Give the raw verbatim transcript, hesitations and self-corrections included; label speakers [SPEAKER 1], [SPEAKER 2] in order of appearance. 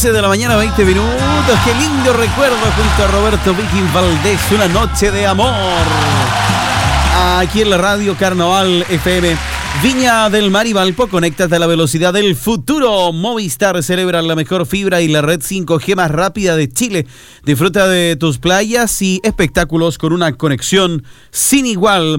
[SPEAKER 1] once de la mañana, veinte minutos. Qué lindo recuerdo junto a Roberto Viking Valdés. Una noche de amor. Aquí en la radio Carnaval F M. Viña del Mar y Valpo, conéctate a la velocidad del futuro. Movistar celebra la mejor fibra y la red cinco G más rápida de Chile. Disfruta de tus playas y espectáculos con una conexión sin igual.